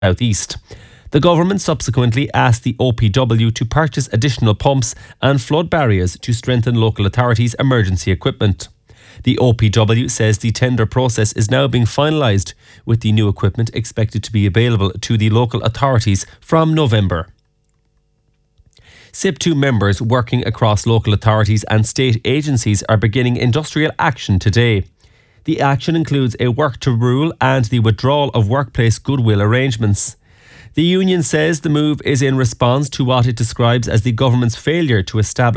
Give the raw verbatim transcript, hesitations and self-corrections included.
South East. The government subsequently asked the O P W to purchase additional pumps and flood barriers to strengthen local authorities' emergency equipment. The O P W says the tender process is now being finalised, with the new equipment expected to be available to the local authorities from November. S I P two members working across local authorities and state agencies are beginning industrial action today. The action includes a work to rule and the withdrawal of workplace goodwill arrangements. The union says the move is in response to what it describes as the government's failure to establish